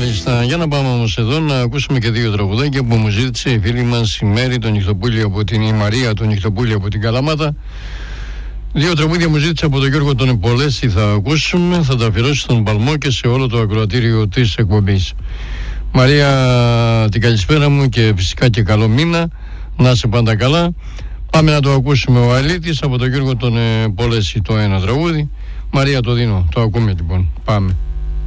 Μάλιστα, για να πάμε όμως εδώ να ακούσουμε και δύο τραγουδάκια που μου ζήτησε η φίλη μας η Μέρη τον Νυχτοπούλη από την η Μαρία τον Νυχτοπούλη από την Καλαμάτα. Δύο τραγούδια μου ζήτησε από τον Γιώργο τον Επολέστη, θα ακούσουμε, θα τα αφιερώσει στον Παλμό και σε όλο το ακροατήριο της εκπομπής. Μαρία, την καλησπέρα μου και φυσικά και καλό μήνα, να είσαι πάντα καλά. Πάμε να το ακούσουμε ο Αλήτης από τον Γιώργο τον Επολέστη το ένα τραγούδι. Μαρία, το δίνω, το ακούμε λοιπόν, πάμε.